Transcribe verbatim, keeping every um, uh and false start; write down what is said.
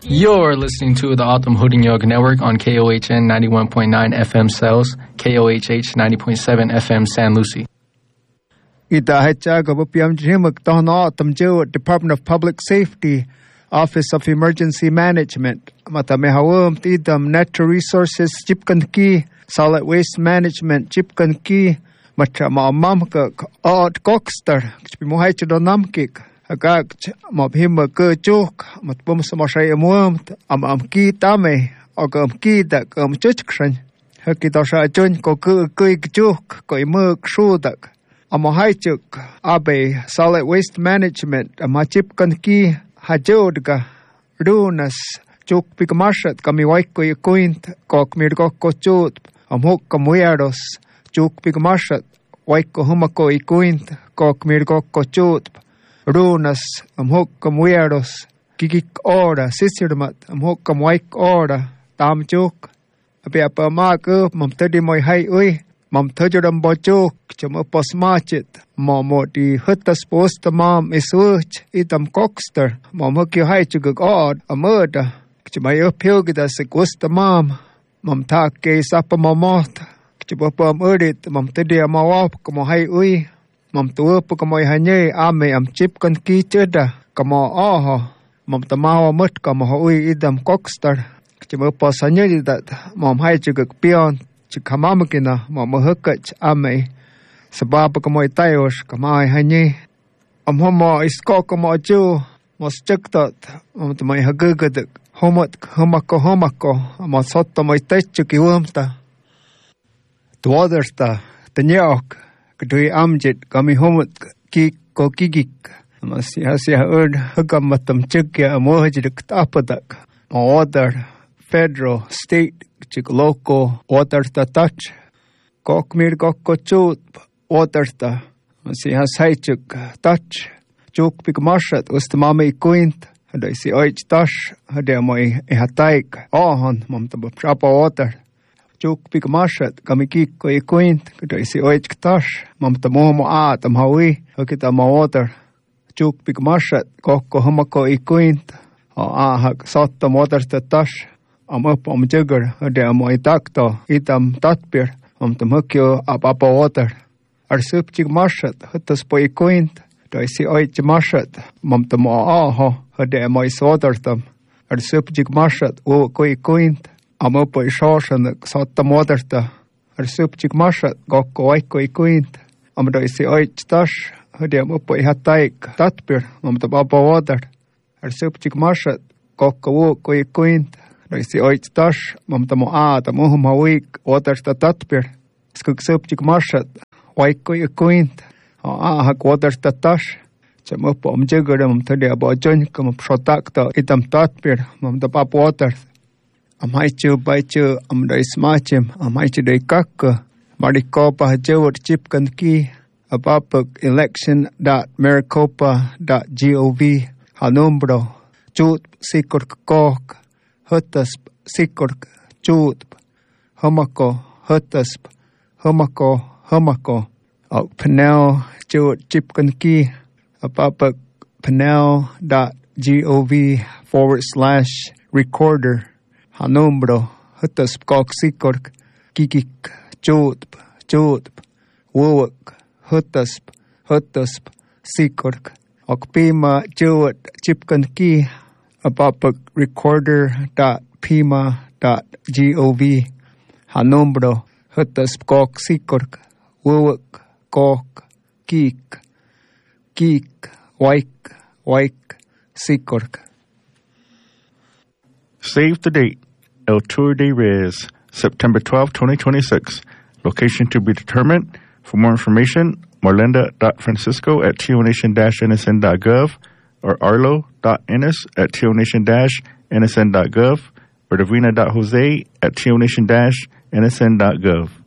You're listening to the Autumn Hooding Network on K O H N ninety-one point nine F M Cells, K O H H ninety point seven F M San Lucie. Ita hachaga bupiam jimak tohno tamjo Department of Public Safety, Office of Emergency Management. Mata mehawum tidam Natural Resources chipkanki, Solid Waste Management chipkanki, mata maamamka odd cockster, chpimuhaicha donamkik. Agak mabhima ke chok mat bum samashay amuam am am ki tame og am ki da am chuchkran haki da sha chon ko ke ke chok ko imuk shudak am haichuk abe Solid Waste Management am chip kan ki hajodga runas chok pikmashat kami waik ko ikuint ko kmir ko ko chot am hok kamuyaros chok pikmashat waik ko humako ikuint ko kmir ko ko chot runas amhok kamueros kikik ora sisirmat amhok kamwaik ora tam chok apia pa ma ko mam tadi moi hai oi mam thajodam bo chok chama posmachit mamo di hutas post mam isuch itam cockster mam hok hai chuguk od amoda chama yo pilgida se gusta mam mam ta ke sapa mamot chama pam odit mam tadi amawap kamo hai oi mam tua pu kamoy hanye ame am chip kan ki cheda kamo oho mam tamawa mut kamo hui idam cockstar chimo pas hanye dat mam hai chuguk pion chikamamkina mam hukach ame sabab kamoy tayos kamay hanye am homo isko kamo chu mos chuktot mam tamay hagugad homot homako homako am sotto moy techuki wumta tuodersta tanyok Kedui amjit kami homot ki ko kigik masih hasia erd hagam matam chegya amohjid ktapadak order federal state chik local order ta touch kokmir kokko chut order ta masih hasai chuk touch chuk pikmashat ustamame ikuint hada si oich tash hada moi ehataik ohon mamtab chapa order chuk pikmashat kamikik ko ikuint kdo isi oich ktash mam tamo mo a tam hawi hakita ma water chuk pikmashat kokko hamako ikuint a hak sot tam water tash am up am jugger de am itakto itam tatpir am tam hakyo ap apa water ar sup chikmashat hatas po ikuint do isi oich mashat mam tamo a ho hade am isoder tam ar sup chikmashat o ko ikuint Amo po isoshan sa tamoderta ar supchik mashat gokko aiko ikuint amdo isi oich tash hadi amo po ihataik tatpir amdo baba water ar supchik mashat gokko wo ko ikuint do isi oich tash amdo mo a tamo humawik water ta tatpir skuk supchik mashat waiko ikuint a hak water ta tash chamo po amjegar amdo de abo jon kam shotakta itam tatpir amdo baba water Amaichu baichu amdai smachim amaichu dai kakka Maricopa hajawat chipkan ki abapuk election dot maricopa dot gov hanumbro chut sikur kok hutasp sikur chut humako hutasp humako humako ok panel chut chipkan ki abapuk panel dot gov forward slash recorder Hanumbro, hutas kok sikork, kikik, chotp, chotp, wowak, hutasp, hutasp, sikork, okpima chot chipkan ki, apapak recorder dot pima dot gov, hanumbro, hutas kok sikork, wowak, kok, kik, kik, waik, waik, sikork. Save the date. El Tour de Reyes, September twelfth, twenty twenty-six. Location to be determined. For more information, marlenda dot francisco at tionation dash n s n dot gov or arlo dot ennis at tionation dash n s n dot gov or davina dot jose at tionation dash n s n dot gov.